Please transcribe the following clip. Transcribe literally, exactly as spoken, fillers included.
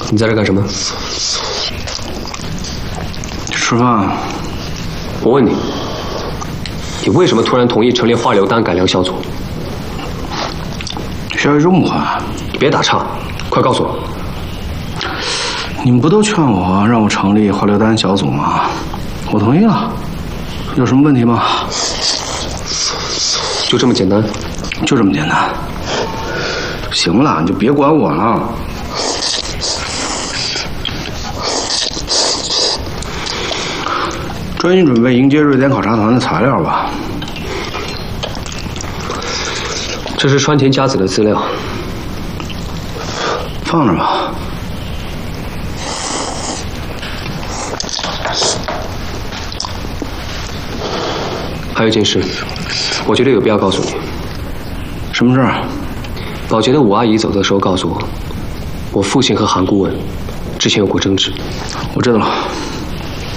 你在这干什么？ 吃饭。 我问你，你为什么突然同意成立化疗丹改良小组？ 需要用款。 你别打岔，快告诉我。 你们不都劝我让我成立化疗丹小组吗？我同意了。有什么问题吗？ 就这么简单？ 就这么简单。行了，你就别管我了。专心准备迎接瑞典考察团的材料吧。 这是川田佳子的资料， 放着吧。 还有一件事，我觉得有必要告诉你。 什么事？ 保洁的五阿姨走的时候告诉我，我父亲和韩顾问之前有过争执。 我知道了。